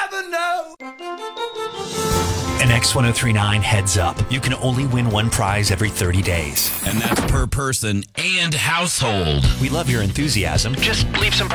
never know. An X1039 heads up. You can only win one prize every 30 days. And that's per person and household. We love your enthusiasm. Just leave some